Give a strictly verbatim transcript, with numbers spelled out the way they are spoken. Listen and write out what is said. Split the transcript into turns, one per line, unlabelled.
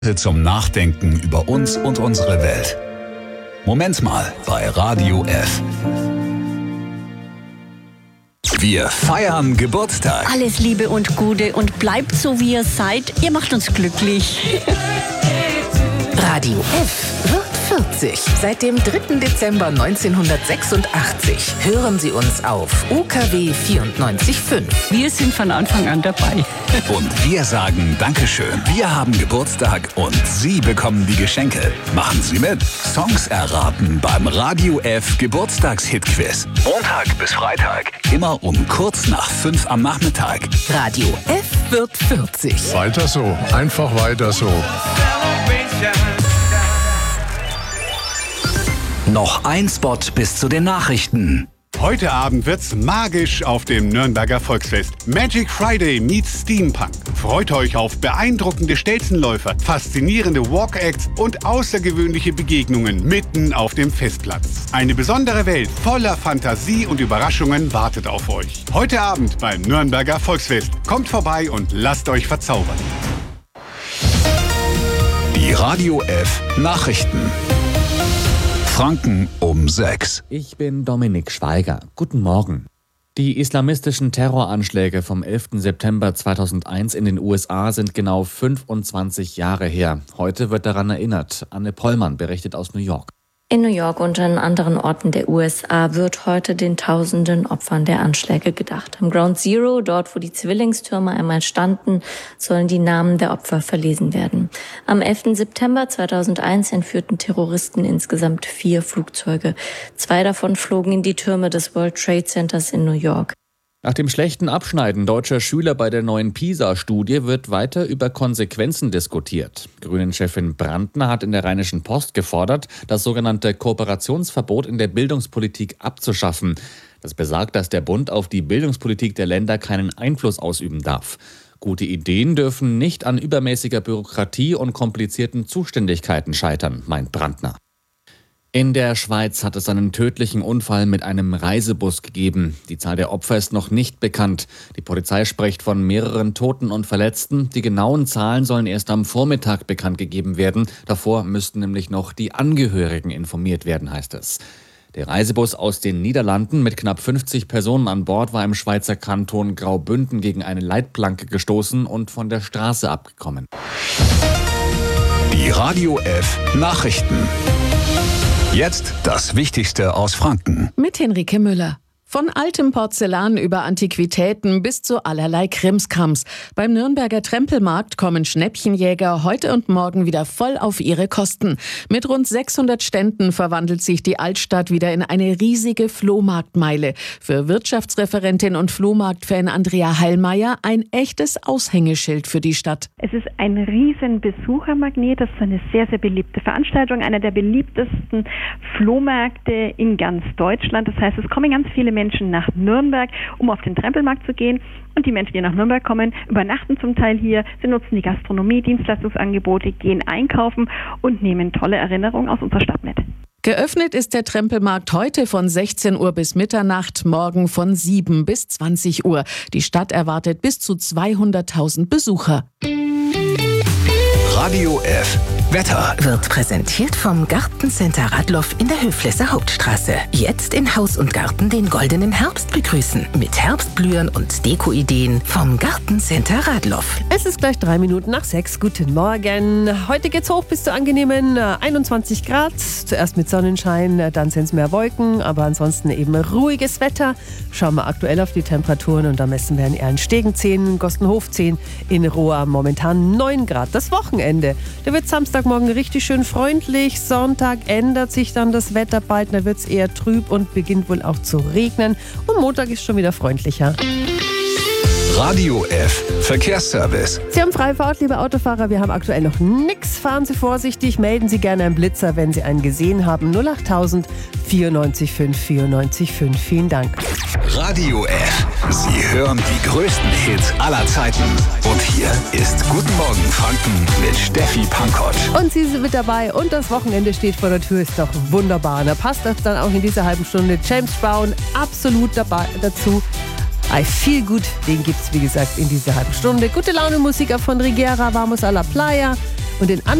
Zum Nachdenken über uns und unsere Welt. Moment mal bei Radio F. Wir feiern Geburtstag.
Alles Liebe und Gute und bleibt so, wie ihr seid. Ihr macht uns glücklich.
Radio F wird vierzig. Seit dem dritten Dezember neunzehnhundertsechsundachtzig hören Sie uns auf U K W vierundneunzig Komma fünf.
Wir sind von Anfang an dabei.
Und wir sagen Dankeschön. Wir haben Geburtstag und Sie bekommen die Geschenke. Machen Sie mit. Songs erraten beim Radio F Geburtstagshit-Quiz. Montag bis Freitag. Immer um kurz nach fünf am Nachmittag.
Radio F wird vierzig.
Weiter so. Einfach weiter so.
Noch ein Spot bis zu den Nachrichten.
Heute Abend wird's magisch auf dem Nürnberger Volksfest. Magic Friday meets Steampunk. Freut euch auf beeindruckende Stelzenläufer, faszinierende Walk-Acts und außergewöhnliche Begegnungen mitten auf dem Festplatz. Eine besondere Welt voller Fantasie und Überraschungen wartet auf euch. Heute Abend beim Nürnberger Volksfest. Kommt vorbei und lasst euch verzaubern.
Die Radio F Nachrichten. Franken um sechs.
Ich bin Dominik Schweiger. Guten Morgen. Die islamistischen Terroranschläge vom elften September zweitausendeins in den U S A sind genau fünfundzwanzig Jahre her. Heute wird daran erinnert. Anne Pollmann berichtet aus New York.
In New York und an anderen Orten der U S A wird heute den tausenden Opfern der Anschläge gedacht. Am Ground Zero, dort wo die Zwillingstürme einmal standen, sollen die Namen der Opfer verlesen werden. Am elften September zweitausendeins entführten Terroristen insgesamt vier Flugzeuge. Zwei davon flogen in die Türme des World Trade Centers in New York.
Nach dem schlechten Abschneiden deutscher Schüler bei der neuen PISA-Studie wird weiter über Konsequenzen diskutiert. Grünen-Chefin Brandner hat in der Rheinischen Post gefordert, das sogenannte Kooperationsverbot in der Bildungspolitik abzuschaffen. Das besagt, dass der Bund auf die Bildungspolitik der Länder keinen Einfluss ausüben darf. Gute Ideen dürfen nicht an übermäßiger Bürokratie und komplizierten Zuständigkeiten scheitern, meint Brandner. In der Schweiz hat es einen tödlichen Unfall mit einem Reisebus gegeben. Die Zahl der Opfer ist noch nicht bekannt. Die Polizei spricht von mehreren Toten und Verletzten. Die genauen Zahlen sollen erst am Vormittag bekannt gegeben werden. Davor müssten nämlich noch die Angehörigen informiert werden, heißt es. Der Reisebus aus den Niederlanden mit knapp fünfzig Personen an Bord war im Schweizer Kanton Graubünden gegen eine Leitplanke gestoßen und von der Straße abgekommen.
Die Radio F Nachrichten. Jetzt das Wichtigste aus Franken.
Mit Henrike Müller. Von altem Porzellan über Antiquitäten bis zu allerlei Krimskrams. Beim Nürnberger Trempelmarkt kommen Schnäppchenjäger heute und morgen wieder voll auf ihre Kosten. Mit rund sechshundert Ständen verwandelt sich die Altstadt wieder in eine riesige Flohmarktmeile. Für Wirtschaftsreferentin und Flohmarktfan Andrea Heilmeier ein echtes Aushängeschild für die Stadt.
Es ist ein riesen Besuchermagnet. Das ist eine sehr, sehr beliebte Veranstaltung. Einer der beliebtesten Flohmärkte in ganz Deutschland. Das heißt, es kommen ganz viele Menschen Menschen nach Nürnberg, um auf den Trempelmarkt zu gehen. Und die Menschen, die nach Nürnberg kommen, übernachten zum Teil hier. Sie nutzen die Gastronomie, Dienstleistungsangebote, gehen einkaufen und nehmen tolle Erinnerungen aus unserer Stadt mit.
Geöffnet ist der Trempelmarkt heute von sechzehn Uhr bis Mitternacht, morgen von sieben bis zwanzig Uhr. Die Stadt erwartet bis zu zweihunderttausend Besucher.
Radio F Wetter
wird präsentiert vom Gartencenter Radloff in der Höflesser Hauptstraße. Jetzt in Haus und Garten den goldenen Herbst begrüßen. Mit Herbstblühen und Dekoideen vom Gartencenter Radloff.
Es ist gleich drei Minuten nach sechs. Guten Morgen. Heute geht's hoch bis zu angenehmen einundzwanzig Grad. Zuerst mit Sonnenschein, dann sind es mehr Wolken, aber ansonsten eben ruhiges Wetter. Schauen wir aktuell auf die Temperaturen und da messen wir in Erlenstegen zehn, Gostenhof zehn, in Rohr momentan neun Grad. Das Wochenende, da wird Samstagmorgen richtig schön freundlich. Sonntag ändert sich dann das Wetter bald, da wird es eher trüb und beginnt wohl auch zu regnen. Und Montag ist schon wieder freundlicher.
Radio F Verkehrsservice.
Sie haben Freifahrt, liebe Autofahrer. Wir haben aktuell noch nichts. Fahren Sie vorsichtig. Melden Sie gerne einen Blitzer, wenn Sie einen gesehen haben. null acht tausend vierundneunzig fünf vierundneunzig fünf. Vielen Dank.
Radio F. Sie hören die größten Hits aller Zeiten. Und hier ist Guten Morgen Franken mit Steffi Pankott.
Und Sie sind mit dabei. Und das Wochenende steht vor der Tür. Ist doch wunderbar. Da passt das dann auch in dieser halben Stunde. James Brown absolut dabei dazu. I Feel Good, den gibt's wie gesagt in dieser halben Stunde. Gute Laune Musiker von Rigera, Vamos a la Playa Und den